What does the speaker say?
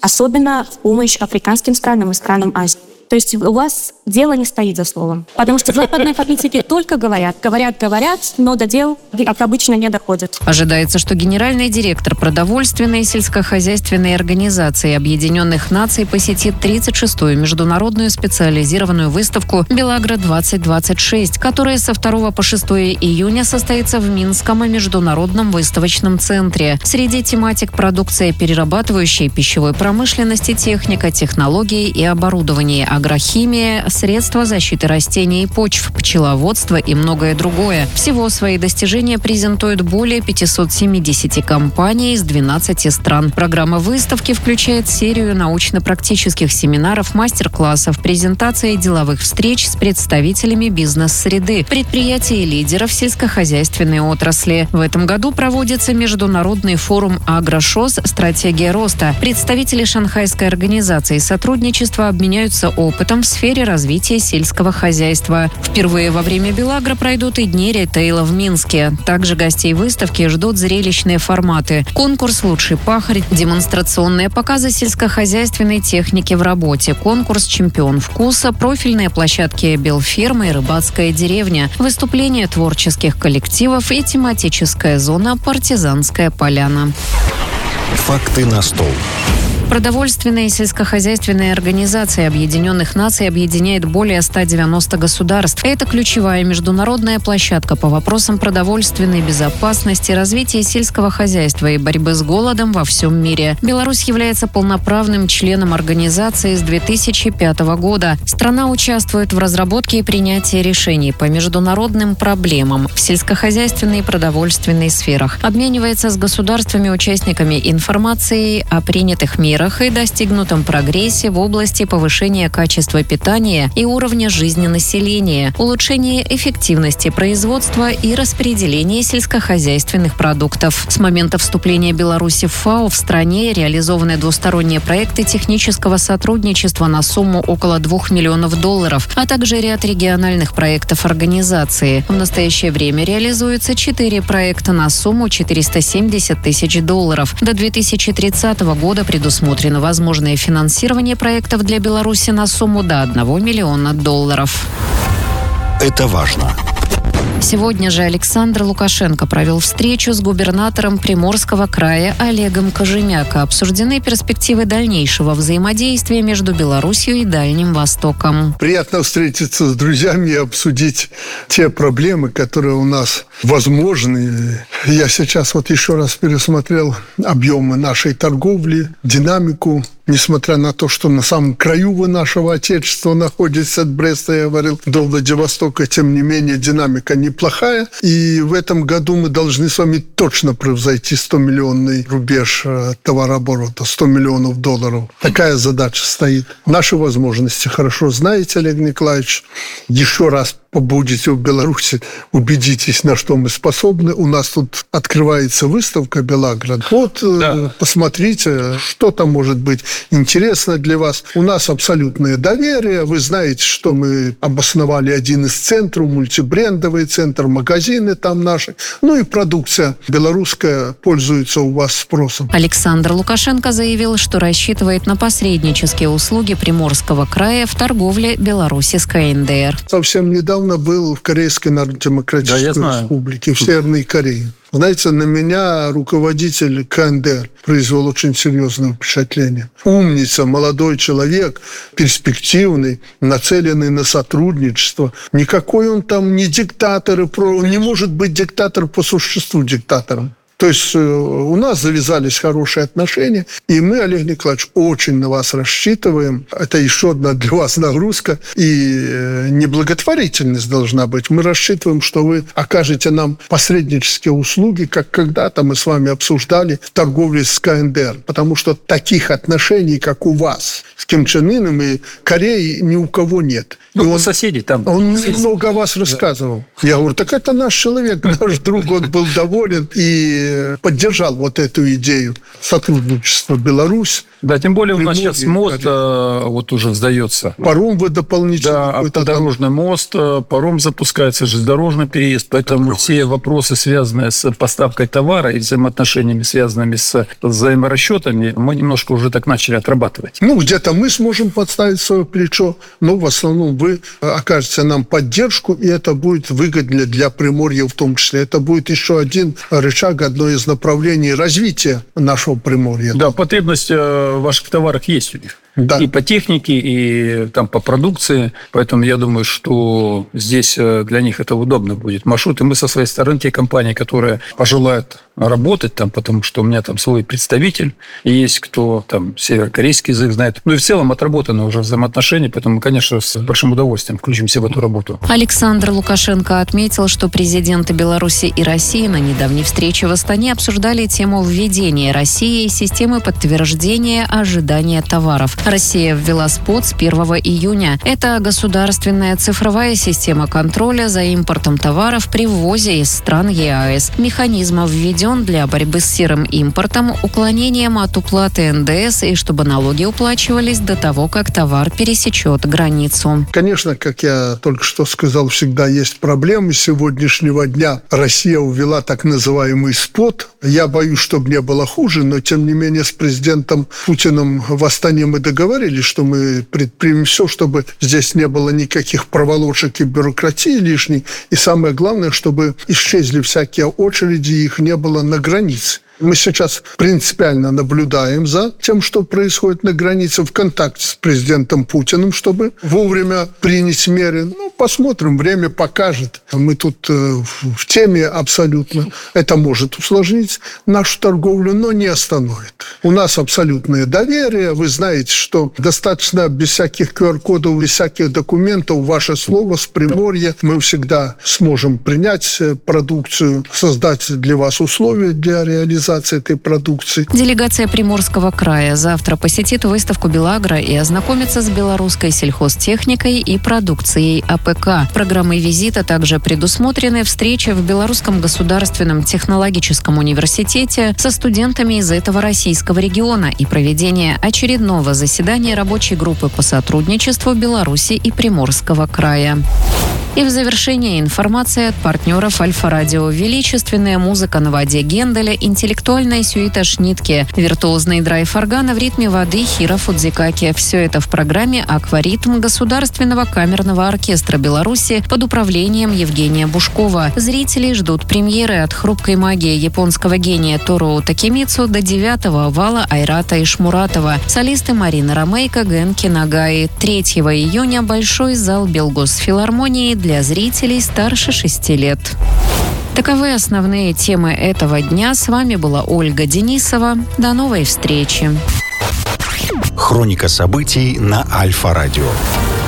особенно в помощь африканским странам и странам Азии. То есть у вас дело не стоит за словом. Потому что западные политики только говорят, но до дел, как обычно, не доходят. Ожидается, что генеральный директор продовольственной и сельскохозяйственной организации Объединенных Наций посетит 36-ю международную специализированную выставку «Белагра-2026», которая со 2 по 6 июня состоится в Минском международном выставочном центре. Среди тематик продукция перерабатывающей пищевой промышленности, техника, технологии и оборудование, агрохимия, средства защиты растений и почв, пчеловодство и многое другое. Всего свои достижения презентуют более 570 компаний из 12 стран. Программа выставки включает серию научно-практических семинаров, мастер-классов, презентаций и деловых встреч с представителями бизнес-среды, предприятий и лидеров сельскохозяйственной отрасли. В этом году проводится международный форум «Агрошос. Стратегия роста». Представители Шанхайской организации сотрудничества обменяются опытом в сфере развития сельского хозяйства. Впервые во время Белагра пройдут и дни ритейла в Минске. Также гостей выставки ждут зрелищные форматы: конкурс «Лучший пахарь», демонстрационные показы сельскохозяйственной техники в работе, конкурс «Чемпион вкуса», профильные площадки «Белферма» и «Рыбацкая деревня», выступления творческих коллективов и тематическая зона «Партизанская поляна». Факты на стол. Продовольственная и сельскохозяйственная организация Объединенных Наций объединяет более 190 государств. Это ключевая международная площадка по вопросам продовольственной безопасности, развития сельского хозяйства и борьбы с голодом во всем мире. Беларусь является полноправным членом организации с 2005 года. Страна участвует в разработке и принятии решений по международным проблемам в сельскохозяйственной и продовольственной сферах, обменивается с государствами-участниками информацией о принятых мерах и достигнутом прогрессе в области повышения качества питания и уровня жизни населения, улучшения эффективности производства и распределения сельскохозяйственных продуктов. С момента вступления Беларуси в ФАО в стране реализованы двусторонние проекты технического сотрудничества на сумму около $2 миллионов, а также ряд региональных проектов организации. В настоящее время реализуются 4 проекта на сумму $470 тысяч. До 2030 года предусмотрено возможное финансирование проектов для Беларуси на сумму до $1 миллиона. Это важно. Сегодня же Александр Лукашенко провел встречу с губернатором Приморского края Олегом Кожемяко. Обсуждены перспективы дальнейшего взаимодействия между Беларусью и Дальним Востоком. Приятно встретиться с друзьями и обсудить те проблемы, которые у нас возможны. Я сейчас еще раз пересмотрел объемы нашей торговли, динамику. Несмотря на то, что на самом краю нашего Отечества находится от Бреста, я говорил, до Владивостока, тем не менее динамика неплохая. И в этом году мы должны с вами точно превзойти 100-миллионный рубеж товарооборота, $100 миллионов. Такая задача стоит. Наши возможности хорошо знаете, Олег Николаевич. Еще раз побудете в Беларуси, убедитесь, на что мы способны. У нас тут открывается выставка «Белагра». Посмотрите, что там может быть интересно для вас. У нас абсолютное доверие. Вы знаете, что мы обосновали один из центров, мультибрендовый центр, магазины там наши. И продукция белорусская пользуется у вас спросом. Александр Лукашенко заявил, что рассчитывает на посреднические услуги Приморского края в торговле Беларуси с КНДР. Совсем недавно был в Корейской Народно-Демократической Республике, в Северной Корее. Знаете, на меня руководитель КНДР произвел очень серьезное впечатление. Умница, молодой человек, перспективный, нацеленный на сотрудничество. Никакой он там не диктатор, не может быть диктатор по существу диктатором. То есть у нас завязались хорошие отношения, и мы, Олег Николаевич, очень на вас рассчитываем. Это еще одна для вас нагрузка, и неблаготворительность должна быть. Мы рассчитываем, что вы окажете нам посреднические услуги, как когда-то мы с вами обсуждали в торговле с КНДР, потому что таких отношений, как у вас с Ким Чен Ыном и Кореей, ни у кого нет. Соседи там. Он много о вас рассказывал. Я говорю, так это наш человек, наш друг, он был доволен, и бы поддержал вот эту идею сотрудничества Беларусь. Да, тем более у нас сейчас мост вот уже сдается. Паром вы дополнительно. Да, автодорожный мост, паром запускается, железнодорожный переезд. Поэтому все вопросы, связанные с поставкой товара и взаимоотношениями, связанными с взаиморасчетами, мы немножко уже так начали отрабатывать. Где-то мы сможем подставить свое плечо, но в основном вы окажете нам поддержку, и это будет выгодно для Приморья в том числе. Это будет еще один рычаг, одно из направлений развития нашего Приморья. Да, потребность в ваших товарах есть у них. Да. И по технике, и там по продукции. Поэтому я думаю, что здесь для них это удобно будет. Маршруты мы со своей стороны, те компании, которые пожелают работать там, потому что у меня там свой представитель, и есть кто там северокорейский язык знает. Ну и в целом отработаны уже взаимоотношения, поэтому мы, конечно, с большим удовольствием включимся в эту работу. Александр Лукашенко отметил, что президенты Беларуси и России на недавней встрече в Астане обсуждали тему введения Россией системы подтверждения ожидания товаров. Россия ввела СПОТ с 1 июня. Это государственная цифровая система контроля за импортом товаров при ввозе из стран ЕАЭС. Механизм введен для борьбы с серым импортом, уклонением от уплаты НДС и чтобы налоги уплачивались до того, как товар пересечет границу. Конечно, как я только что сказал, всегда есть проблемы. С сегодняшнего дня Россия ввела так называемый СПОТ. Я боюсь, чтобы не было хуже, но тем не менее с президентом Путиным в Астане мы договорились, что мы предпримем все, чтобы здесь не было никаких проволочек и бюрократии лишней. И самое главное, чтобы исчезли всякие очереди, их не было на границе. Мы сейчас принципиально наблюдаем за тем, что происходит на границе, в контакте с президентом Путиным, чтобы вовремя принять меры. Посмотрим, время покажет. Мы тут в теме абсолютно. Это может усложнить нашу торговлю, но не остановит. У нас абсолютное доверие. Вы знаете, что достаточно без всяких QR-кодов, без всяких документов, ваше слово с Приморья. Мы всегда сможем принять продукцию, создать для вас условия для реализации этой продукции. Делегация Приморского края завтра посетит выставку «Белагра» и ознакомится с белорусской сельхозтехникой и продукцией АПК. Программой визита также предусмотрены встречи в Белорусском государственном технологическом университете со студентами из этого российского региона и проведение очередного заседания рабочей группы по сотрудничеству Беларуси и Приморского края. И в завершение информация от партнеров Альфа-Радио. Величественная музыка на воде Генделя, интеллектуальная сюита Шнитке, виртуозный драйв органа в ритме воды Хиро Фудзикаки. Все это в программе «Акваритм» Государственного камерного оркестра Беларуси под управлением Евгения Бушкова. Зрители ждут премьеры от хрупкой магии японского гения Торуо Такемицу до 9-го вала Айрата Ишмуратова. Солисты Марина Ромейко, Генки Нагаи. 3 июня большой зал Белгосфилармонии для зрителей старше 6 лет. Таковы основные темы этого дня. С вами была Ольга Денисова. До новой встречи. Хроника событий на Альфа-Радио.